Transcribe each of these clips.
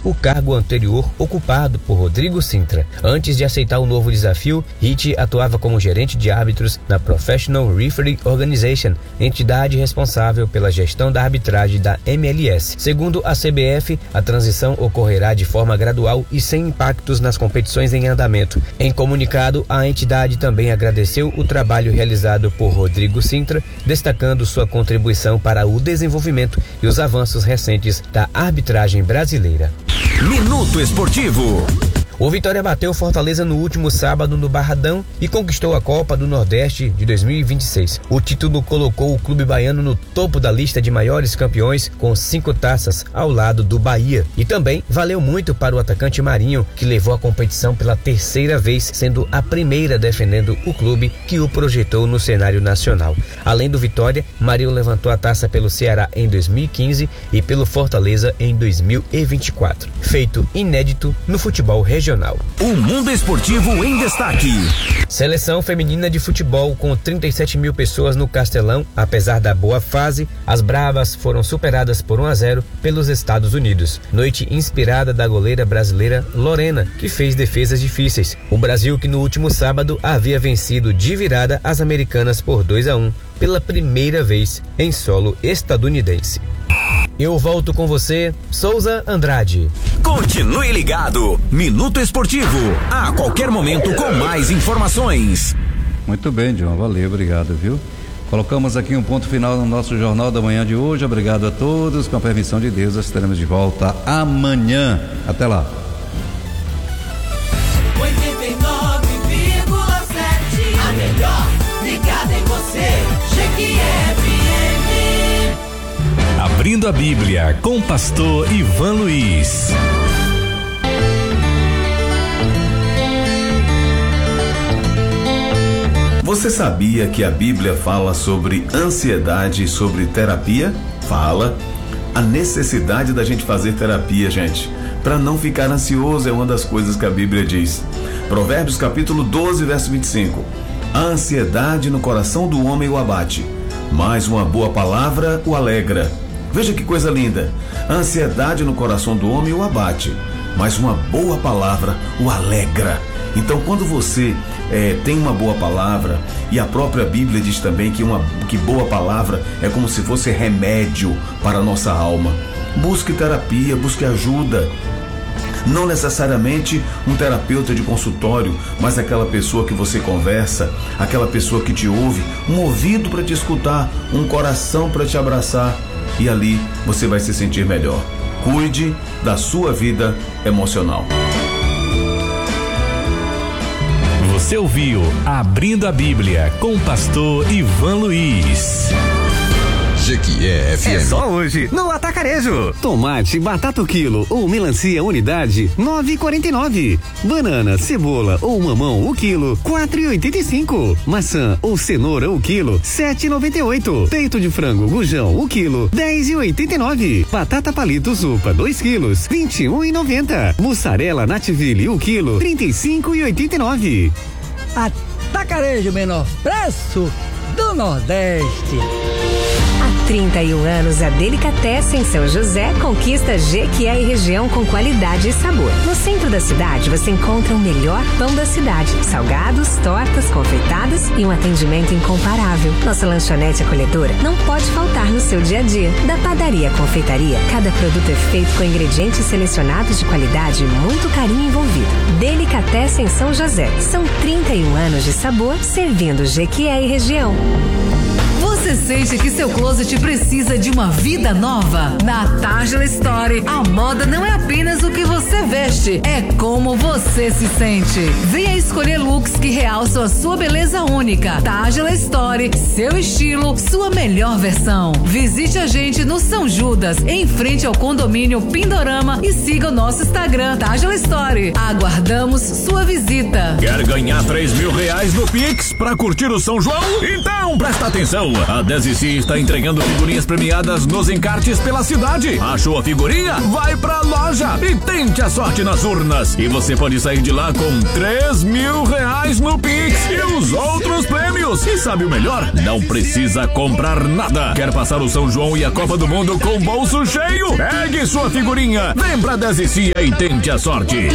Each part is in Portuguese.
o cargo anterior ocupado por Rodrigo Sintra. Antes de aceitar o novo desafio, Ritt atuava como gerente de árbitros na Professional Referee Organization, entidade responsável pela gestão da arbitragem da MLS. Segundo a CBF, a transição ocorrerá de forma gradual e sem impactos nas competições em andamento. Em comunicado, a entidade também agradeceu o trabalho realizado por Rodrigo Sintra, destacando sua contribuição para o desenvolvimento e os avanços recentes da arbitragem brasileira. Minuto Esportivo. O Vitória bateu Fortaleza no último sábado no Barradão e conquistou a Copa do Nordeste de 2026. O título colocou o clube baiano no topo da lista de maiores campeões com 5 taças, ao lado do Bahia. E também valeu muito para o atacante Marinho, que levou a competição pela 3ª vez, sendo a primeira defendendo o clube que o projetou no cenário nacional. Além do Vitória, Marinho levantou a taça pelo Ceará em 2015 e pelo Fortaleza em 2024. Feito inédito no futebol regional. O Mundo Esportivo em destaque. Seleção feminina de futebol com 37 mil pessoas no Castelão. Apesar da boa fase, as Bravas foram superadas por 1-0 pelos Estados Unidos. Noite inspirada da goleira brasileira Lorena, que fez defesas difíceis. O Brasil, que no último sábado havia vencido de virada as americanas por 2-1 pela primeira vez em solo estadunidense. Eu volto com você, Souza Andrade. Continue ligado. Minuto Esportivo. A qualquer momento com mais informações. Muito bem, John. Valeu, obrigado, viu? Colocamos aqui um ponto final no nosso Jornal da Manhã de hoje. Obrigado a todos. Com a permissão de Deus, nós estaremos de volta amanhã. Até lá. 89,7. A melhor ligada em você. GQFM. Abrindo a Bíblia com pastor Ivan Luiz. Você sabia que a Bíblia fala sobre ansiedade e sobre terapia? Fala. A necessidade da gente fazer terapia, gente, para não ficar ansioso é uma das coisas que a Bíblia diz. Provérbios capítulo 12, verso 25. A ansiedade no coração do homem o abate, mas uma boa palavra o alegra. Veja que coisa linda. A ansiedade no coração do homem o abate, mas uma boa palavra o alegra. Então, quando você tem uma boa palavra, e a própria Bíblia diz também que boa palavra é como se fosse remédio para a nossa alma. Busque terapia, busque ajuda. Não necessariamente um terapeuta de consultório, mas aquela pessoa que você conversa, aquela pessoa que te ouve, um ouvido para te escutar, um coração para te abraçar. E ali você vai se sentir melhor. Cuide da sua vida emocional. Você ouviu Abrindo a Bíblia com o pastor Ivan Luiz. GQFM. É só hoje, no Atacarejo. Tomate, batata o quilo ou melancia unidade, 9,49. Banana, cebola ou mamão o quilo, 4,85. Maçã ou cenoura o quilo, 7,98. Peito de frango gujão o quilo, 10,89. Batata palito zupa 2 quilos, 21,90. Mussarela nativille o quilo, 35,89. Atacarejo, menor preço do Nordeste. Há 31 anos, a Delicatessen São José conquista Jequié e região com qualidade e sabor. No centro da cidade, você encontra o melhor pão da cidade, salgados, tortas, confeitadas e um atendimento incomparável. Nossa lanchonete acolhedora não pode faltar no seu dia a dia. Da padaria à confeitaria, cada produto é feito com ingredientes selecionados de qualidade e muito carinho envolvido. Delicatessen São José. São 31 anos de sabor, servindo Jequié e região. Você sente que seu closet precisa de uma vida nova? Na Tágila Story, a moda não é apenas o que você veste, é como você se sente. Venha escolher looks que realçam a sua beleza única. Tágila Story, seu estilo, sua melhor versão. Visite a gente no São Judas, em frente ao condomínio Pindorama, e siga o nosso Instagram, Tágila Story. Aguardamos sua visita. Quer ganhar R$3.000 no Pix pra curtir o São João? Então presta atenção. A Desici está entregando figurinhas premiadas nos encartes pela cidade. Achou a figurinha? Vai pra loja e e tente a sorte nas urnas. E você pode sair de lá com R$3.000 no Pix e os outros prêmios. E sabe o melhor? Não precisa comprar nada. Quer passar o São João e a Copa do Mundo com o bolso cheio? Pegue sua figurinha, vem pra Dezicia e tente a sorte.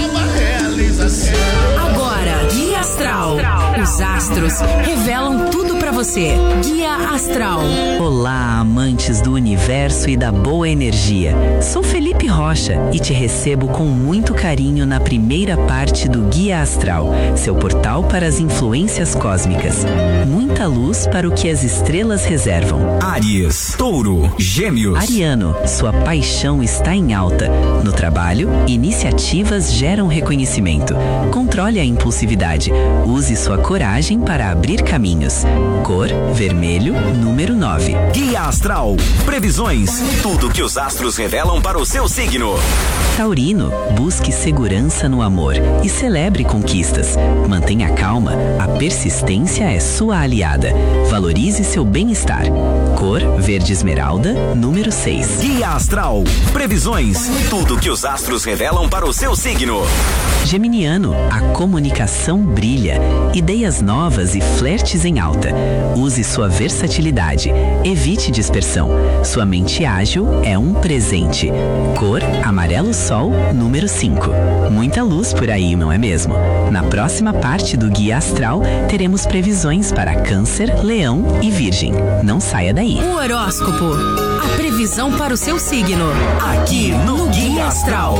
Agora, Guia Astral. Os astros revelam tudo pra você. Guia Astral. Olá, amantes do universo e da boa energia. Sou Felipe Rocha e te recebo com muito carinho na primeira parte do Guia Astral, seu portal para as influências cósmicas. Muita luz para o que as estrelas reservam. Áries, Touro, Gêmeos. Ariano, sua paixão está em alta. No trabalho, iniciativas geram reconhecimento. Controle a impulsividade. Use sua coragem para abrir caminhos. Cor, vermelho, número 9. Guia Astral. Previsões. Tudo que os astros revelam para o seu signo. Taurino, busque segurança no amor e celebre conquistas. Mantenha calma, a persistência é sua aliada. Valorize seu bem-estar. Cor, verde esmeralda, número 6. Guia Astral. Previsões. Tudo que os astros revelam para o seu signo. Geminiano, a comunicação brilha. Ideias novas e flertes em alta. Use sua versatilidade. Evite dispersão. Sua mente ágil é um presente. Cor, amarelo sol, número 5. Muita luz por aí, não é mesmo? Na próxima parte do Guia Astral, teremos previsões para Câncer, Leão e Virgem. Não saia daí. O horóscopo. A previsão para o seu signo. Aqui no Guia Astral.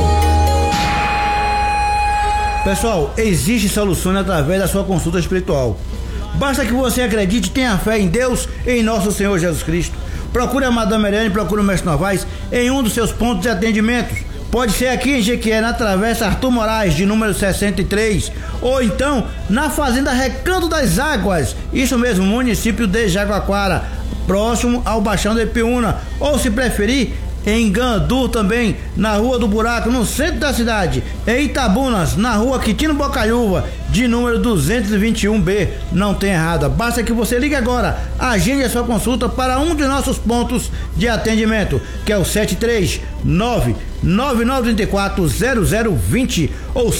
Pessoal, existe solução através da sua consulta espiritual. Basta que você acredite e tenha fé em Deus e em nosso Senhor Jesus Cristo. Procure a Madame Mariane, procure o Mestre Novaes em um dos seus pontos de atendimento. Pode ser aqui em Jequié, na Travessa Arthur Moraes, de número 63, ou então na Fazenda Recanto das Águas, isso mesmo, município de Jaguaquara, próximo ao Baixão de Piúna, ou se preferir, em Gandu também, na Rua do Buraco, no centro da cidade. Em Itabunas, na Rua Quitino Bocaiúva, de número 221B. Não tem errada, basta que você ligue agora, agende a sua consulta para um de nossos pontos de atendimento, que é o 739-9934-0020 ou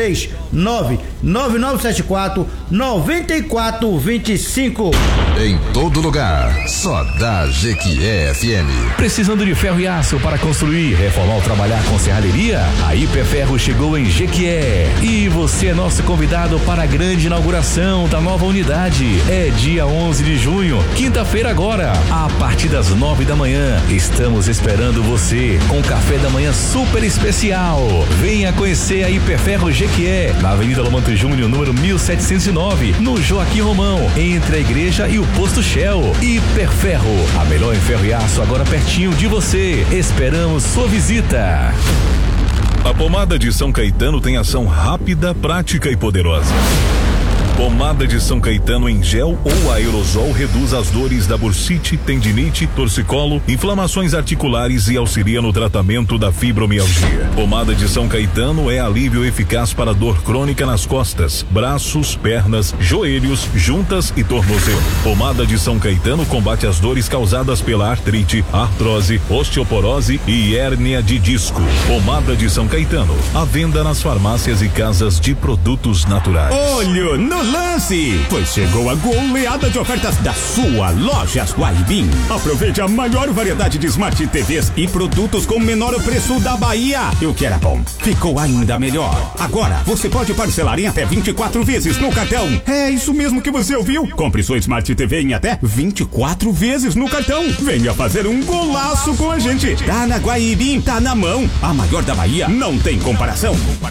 739-9974-9425. Em todo lugar, só dá Jequié FM. Precisando de ferro e aço para construir, reformar ou trabalhar com serralheria? A Hiperferro chegou em Jequié e você é nosso convidado para a grande inauguração da nova unidade. É dia 11 de junho, quinta-feira agora, a partir das 9 da manhã. Estamos esperando você com café da manhã super especial. Venha conhecer a Hiperferro Jequié, na Avenida Lomanto Júnior, número 1709, no Joaquim Romão, entre a igreja e o posto Shell. Hiperferro, a melhor em ferro e aço, agora pertinho de você. Esperamos sua visita. A pomada de São Caetano tem ação rápida, prática e poderosa. Pomada de São Caetano em gel ou aerosol reduz as dores da bursite, tendinite, torcicolo, inflamações articulares e auxilia no tratamento da fibromialgia. Pomada de São Caetano é alívio eficaz para dor crônica nas costas, braços, pernas, joelhos, juntas e tornozelo. Pomada de São Caetano combate as dores causadas pela artrite, artrose, osteoporose e hérnia de disco. Pomada de São Caetano, à venda nas farmácias e casas de produtos naturais. Olho no lance, pois chegou a goleada de ofertas da sua Lojas Guaibim. Aproveite a maior variedade de Smart TVs e produtos com o menor preço da Bahia. E o que era bom, ficou ainda melhor. Agora, você pode parcelar em até 24 vezes no cartão. É isso mesmo que você ouviu. Compre sua Smart TV em até 24 vezes no cartão. Venha fazer um golaço com a gente. Tá na Guaibim, tá na mão. A maior da Bahia, não tem comparação.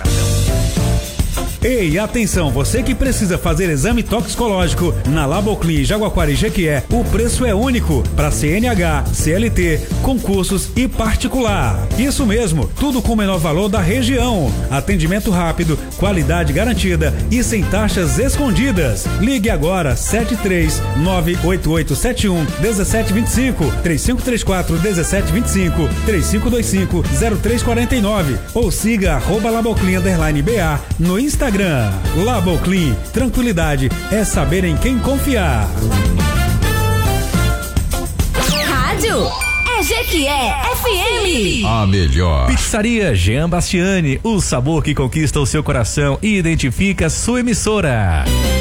Ei, atenção, você que precisa fazer exame toxicológico na Laboclin, Jaguaquara e Jequié, o preço é único para CNH, CLT, concursos e particular. Isso mesmo, tudo com o menor valor da região. Atendimento rápido, qualidade garantida e sem taxas escondidas. Ligue agora 73988711725, 35341725, 35250349 ou siga @Laboclin_BA no Instagram. Laboclin, tranquilidade é saber em quem confiar. Rádio é Jequié FM. A melhor. Pizzaria Jean Bastiani, o sabor que conquista o seu coração e identifica sua emissora.